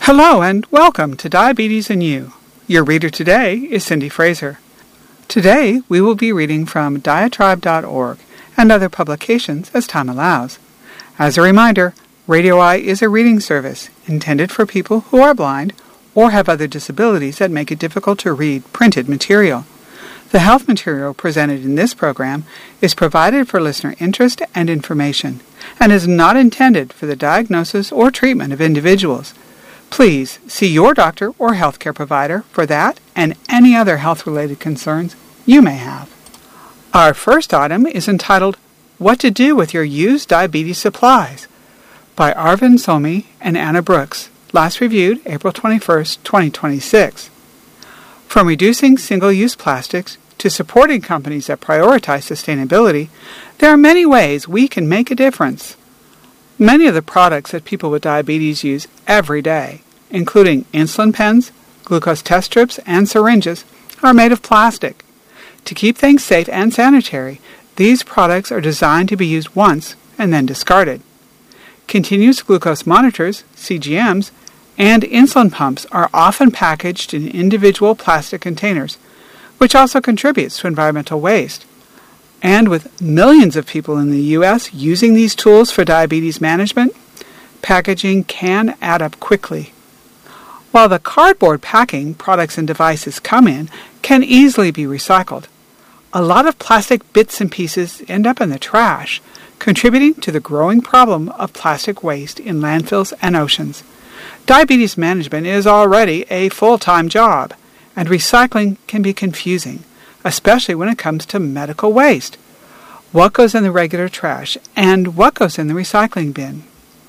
Hello and welcome to Diabetes and You. Your reader today is Cindy Fraser. Today we will be reading from diatribe.org and other publications as time allows. As a reminder, Radio Eye is a reading service intended for people who are blind or have other disabilities that make it difficult to read printed material. The health material presented in this program is provided for listener interest and information and is not intended for the diagnosis or treatment of individuals. Please see your doctor or healthcare provider for that and any other health-related concerns you may have. Our first item is entitled, What to Do with Your Used Diabetes Supplies, by Arvind Somi and Anna Brooks, last reviewed April 21, 2026. From reducing single-use plastics to supporting companies that prioritize sustainability, there are many ways we can make a difference. Many of the products that people with diabetes use every day, including insulin pens, glucose test strips, and syringes, are made of plastic. To keep things safe and sanitary, these products are designed to be used once and then discarded. Continuous glucose monitors, CGMs, and insulin pumps are often packaged in individual plastic containers, which also contributes to environmental waste. And with millions of people in the U.S. using these tools for diabetes management, packaging can add up quickly. While the cardboard packing products and devices come in can easily be recycled, a lot of plastic bits and pieces end up in the trash, contributing to the growing problem of plastic waste in landfills and oceans. Diabetes management is already a full-time job, and recycling can be confusing, especially when it comes to medical waste. What goes in the regular trash and what goes in the recycling bin?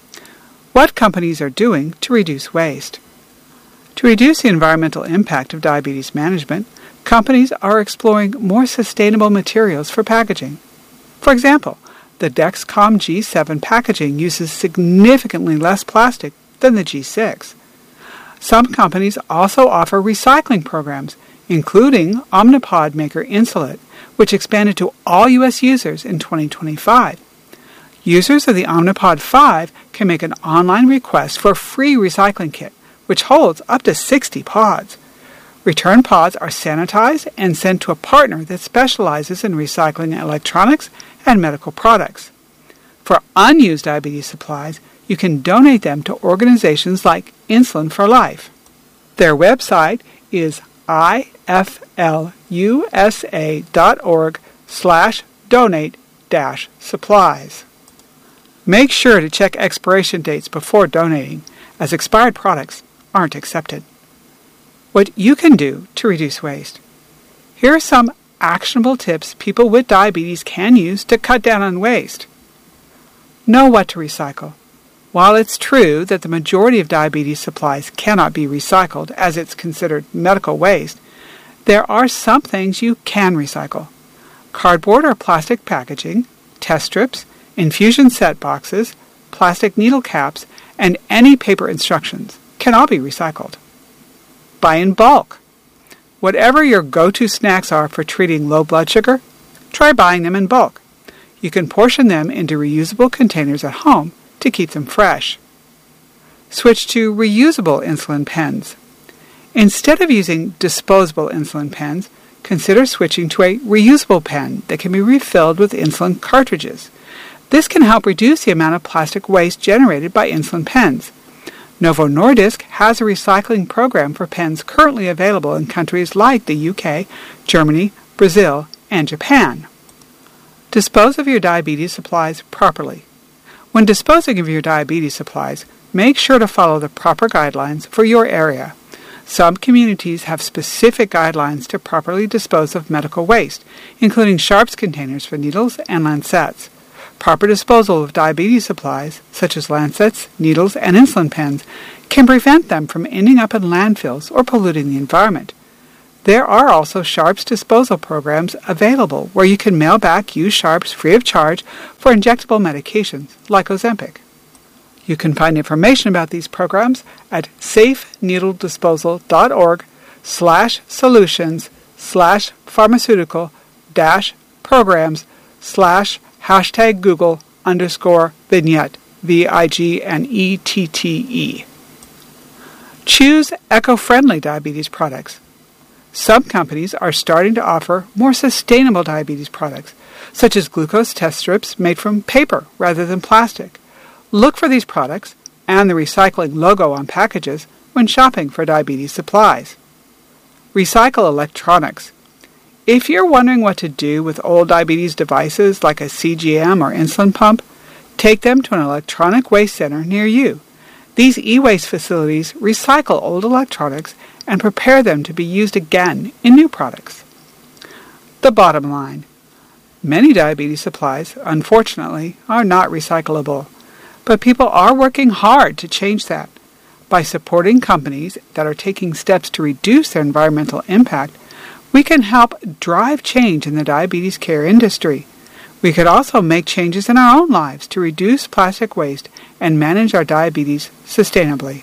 What companies are doing to reduce waste? To reduce the environmental impact of diabetes management, companies are exploring more sustainable materials for packaging. For example, the Dexcom G7 packaging uses significantly less plastic than the G6. Some companies also offer recycling programs, including Omnipod maker Insulet, which expanded to all U.S. users in 2025. Users of the Omnipod 5 can make an online request for a free recycling kit, which holds up to 60 pods. Return pods are sanitized and sent to a partner that specializes in recycling electronics and medical products. For unused diabetes supplies, you can donate them to organizations like Insulin for Life. Their website is iflusa.org/donate-supplies. Make sure to check expiration dates before donating, as expired products aren't accepted. What you can do to reduce waste. Here are some actionable tips people with diabetes can use to cut down on waste. Know what to recycle. While it's true that the majority of diabetes supplies cannot be recycled as it's considered medical waste, there are some things you can recycle. Cardboard or plastic packaging, test strips, infusion set boxes, plastic needle caps, and any paper instructions can all be recycled. Buy in bulk. Whatever your go-to snacks are for treating low blood sugar, try buying them in bulk. You can portion them into reusable containers at home to keep them fresh. Switch to reusable insulin pens. Instead of using disposable insulin pens, consider switching to a reusable pen that can be refilled with insulin cartridges. This can help reduce the amount of plastic waste generated by insulin pens. Novo Nordisk has a recycling program for pens currently available in countries like the UK, Germany, Brazil, and Japan. Dispose of your diabetes supplies properly. When disposing of your diabetes supplies, make sure to follow the proper guidelines for your area. Some communities have specific guidelines to properly dispose of medical waste, including sharps containers for needles and lancets. Proper disposal of diabetes supplies, such as lancets, needles, and insulin pens, can prevent them from ending up in landfills or polluting the environment. There are also sharps disposal programs available where you can mail back used sharps free of charge for injectable medications like Ozempic. You can find information about these programs at safeneedledisposal.org/solutions/pharmaceutical-programs/#Google_vignette, VIGNETTE. Choose eco-friendly diabetes products. Some companies are starting to offer more sustainable diabetes products, such as glucose test strips made from paper rather than plastic. Look for these products and the recycling logo on packages when shopping for diabetes supplies. Recycle electronics. If you're wondering what to do with old diabetes devices like a CGM or insulin pump, take them to an electronic waste center near you. These e-waste facilities recycle old electronics and prepare them to be used again in new products. The bottom line. Many diabetes supplies, unfortunately, are not recyclable, but people are working hard to change that. By supporting companies that are taking steps to reduce their environmental impact, we can help drive change in the diabetes care industry. We could also make changes in our own lives to reduce plastic waste and manage our diabetes sustainably.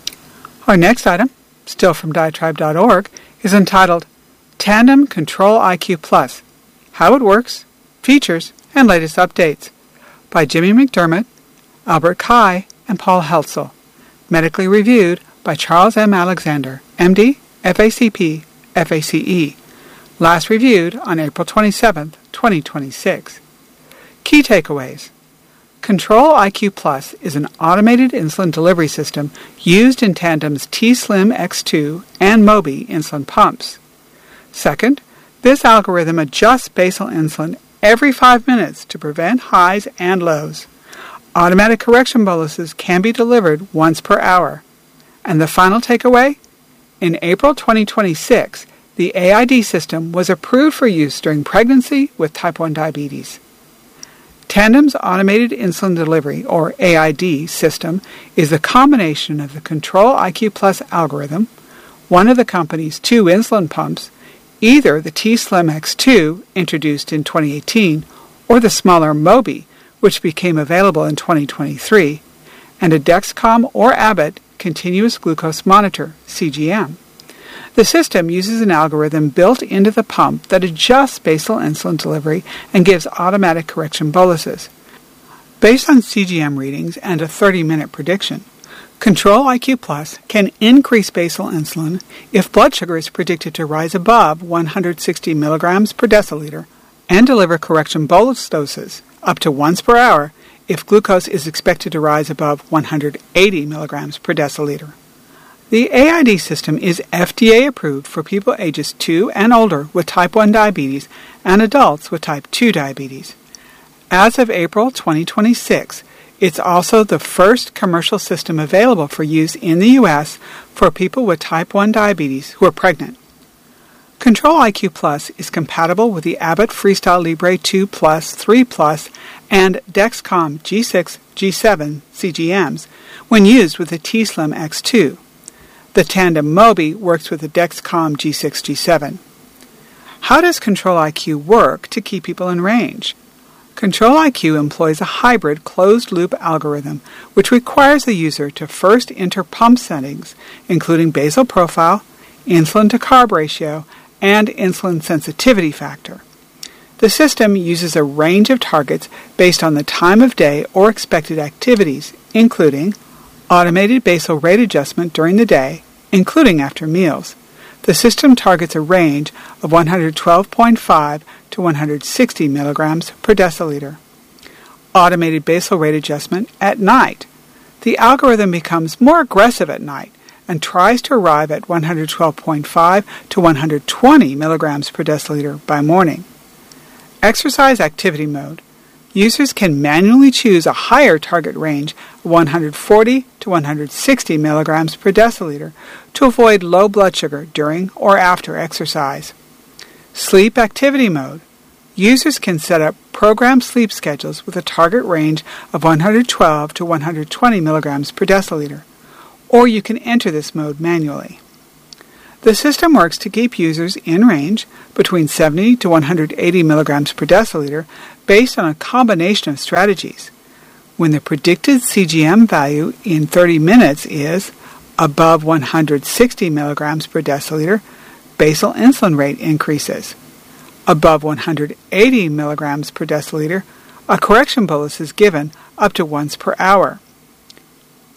Our next item, still from diatribe.org, is entitled Tandem Control IQ Plus, How It Works, Features, and Latest Updates, by Jimmy McDermott, Albert Kai, and Paul Heltzel. Medically reviewed by Charles M. Alexander, MD, FACP, FACE. Last reviewed on April 27, 2026. Key takeaways. Control IQ Plus is an automated insulin delivery system used in Tandem's t:slim X2 and Mobi insulin pumps. Second, this algorithm adjusts basal insulin every 5 minutes to prevent highs and lows. Automatic correction boluses can be delivered once per hour. And the final takeaway? In April 2026, the AID system was approved for use during pregnancy with type 1 diabetes. Tandem's automated insulin delivery, or AID, system is a combination of the Control IQ Plus algorithm, one of the company's 2 insulin pumps, either the t:slim X2, introduced in 2018, or the smaller Mobi, which became available in 2023, and a Dexcom or Abbott continuous glucose monitor, CGM. The system uses an algorithm built into the pump that adjusts basal insulin delivery and gives automatic correction boluses. Based on CGM readings and a 30-minute prediction, Control IQ Plus can increase basal insulin if blood sugar is predicted to rise above 160 milligrams per deciliter and deliver correction bolus doses up to once per hour if glucose is expected to rise above 180 milligrams per deciliter. The AID system is FDA approved for people ages 2 and older with type 1 diabetes and adults with type 2 diabetes. As of April 2026, it's also the first commercial system available for use in the U.S. for people with type 1 diabetes who are pregnant. Control IQ Plus is compatible with the Abbott Freestyle Libre 2 Plus, 3 Plus, and Dexcom G6, G7 CGMs when used with the t:slim X2. The Tandem Mobi works with the Dexcom G6, G7. How does Control IQ work to keep people in range? Control IQ employs a hybrid closed-loop algorithm which requires the user to first enter pump settings, including basal profile, insulin-to-carb ratio, and insulin sensitivity factor. The system uses a range of targets based on the time of day or expected activities, including automated basal rate adjustment during the day, including after meals. The system targets a range of 112.5 to 160 milligrams per deciliter. Automated basal rate adjustment at night. The algorithm becomes more aggressive at night and tries to arrive at 112.5 to 120 milligrams per deciliter by morning. Exercise activity mode. Users can manually choose a higher target range of 140 to 160 milligrams per deciliter to avoid low blood sugar during or after exercise. Sleep activity mode. Users can set up programmed sleep schedules with a target range of 112 to 120 milligrams per deciliter, or you can enter this mode manually. The system works to keep users in range between 70 to 180 milligrams per deciliter based on a combination of strategies. When the predicted CGM value in 30 minutes is above 160 milligrams per deciliter, basal insulin rate increases. Above 180 milligrams per deciliter, a correction bolus is given up to once per hour.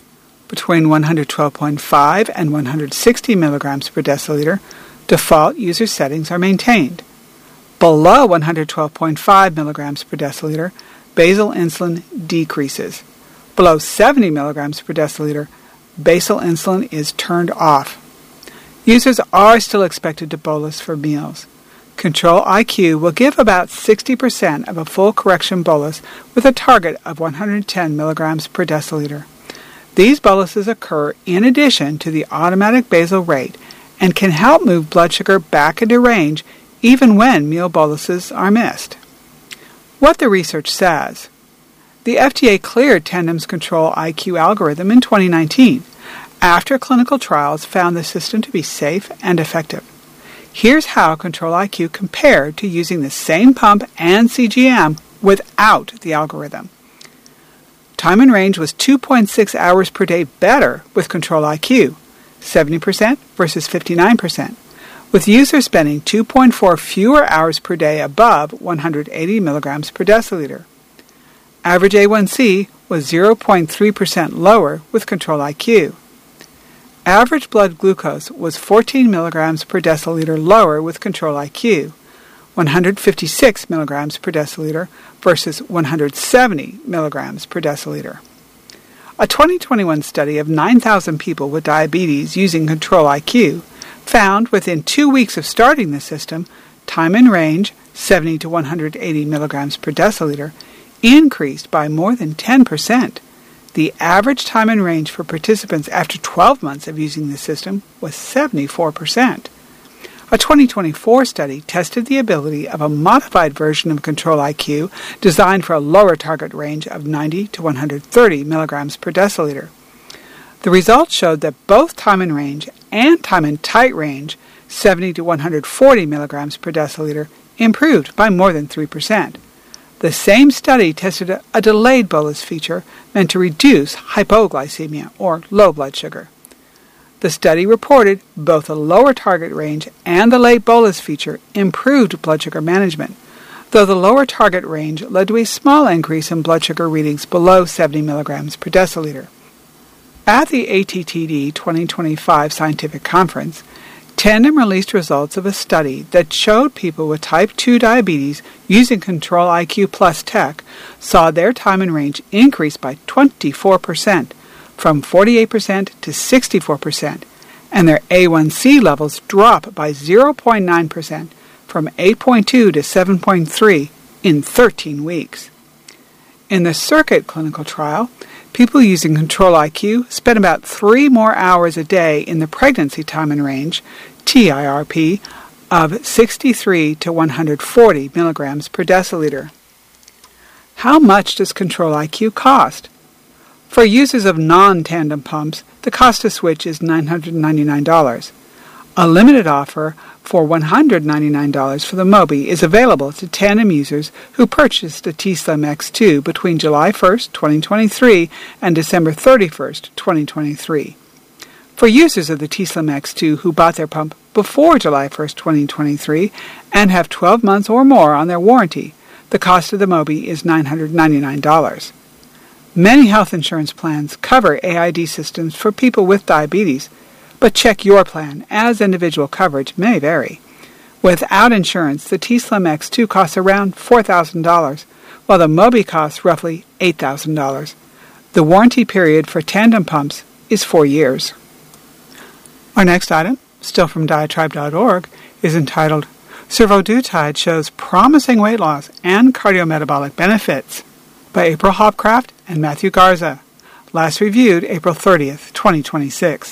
Between 112.5 and 160 milligrams per deciliter, default user settings are maintained. Below 112.5 milligrams per deciliter, basal insulin decreases. Below 70 milligrams per deciliter, basal insulin is turned off. Users are still expected to bolus for meals. Control-IQ will give about 60% of a full correction bolus with a target of 110 milligrams per deciliter. These boluses occur in addition to the automatic basal rate and can help move blood sugar back into range even when meal boluses are missed. What the research says. The FDA cleared Tandem's Control-IQ algorithm in 2019 after clinical trials found the system to be safe and effective. Here's how Control-IQ compared to using the same pump and CGM without the algorithm. Time in range was 2.6 hours per day better with Control-IQ, 70% versus 59%, with users spending 2.4 fewer hours per day above 180 milligrams per deciliter. Average A1C was 0.3% lower with Control-IQ. Average blood glucose was 14 milligrams per deciliter lower with Control-IQ, 156 milligrams per deciliter versus 170 milligrams per deciliter. A 2021 study of 9,000 people with diabetes using Control-IQ found within 2 weeks of starting the system, time in range, 70 to 180 milligrams per deciliter, increased by more than 10%. The average time in range for participants after 12 months of using the system was 74%. A 2024 study tested the ability of a modified version of Control-IQ designed for a lower target range of 90 to 130 milligrams per deciliter. The results showed that both time in range and time in tight range, 70 to 140 milligrams per deciliter, improved by more than 3%. The same study tested a delayed bolus feature meant to reduce hypoglycemia, or low blood sugar. The study reported both a lower target range and the late bolus feature improved blood sugar management, though the lower target range led to a small increase in blood sugar readings below 70 milligrams per deciliter. At the ATTD 2025 Scientific Conference, Tandem released results of a study that showed people with type 2 diabetes using Control-IQ Plus tech saw their time in range increase by 24%, from 48% to 64%, and their A1C levels drop by 0.9%, from 8.2 to 7.3 in 13 weeks. In the Circuit clinical trial, people using Control-IQ spent about 3 more hours a day in the pregnancy time in range, TIRP, of 63 to 140 milligrams per deciliter. How much does Control-IQ cost? For users of non-Tandem pumps, the cost to switch is $999. A limited offer for $199 for the Mobi is available to Tandem users who purchased a t:slim X2 between July 1, 2023 and December 31, 2023. For users of the t:slim X2 who bought their pump before July 1, 2023 and have 12 months or more on their warranty, the cost of the Mobi is $999. Many health insurance plans cover AID systems for people with diabetes, but check your plan, as individual coverage may vary. Without insurance, the t:slim X2 costs around $4,000, while the Mobi costs roughly $8,000. The warranty period for Tandem pumps is 4 years. Our next item, still from diatribe.org, is entitled Survodutide Shows Promising Weight Loss and Cardiometabolic Benefits by April Hopcraft and Matthew Garza, last reviewed April 30th, 2026.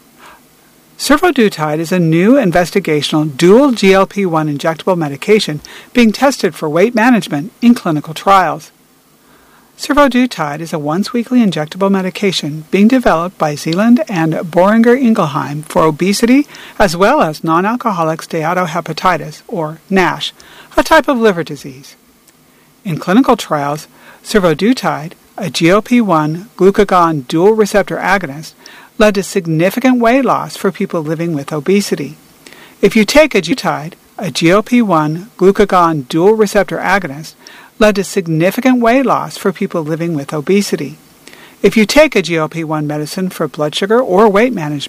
Survodutide is a new investigational dual GLP-1 injectable medication being tested for weight management in clinical trials. Survodutide is a once-weekly injectable medication being developed by Zealand and Boehringer Ingelheim for obesity as well as non-alcoholic steatohepatitis, or NASH, a type of liver disease. In clinical trials, Survodutide, a GLP-1 glucagon dual receptor agonist, led to significant weight loss for people living with obesity. If you take a GLP-1 glucagon dual receptor agonist led to significant weight loss for people living with obesity. If you take a GLP-1 medicine for blood sugar or weight management,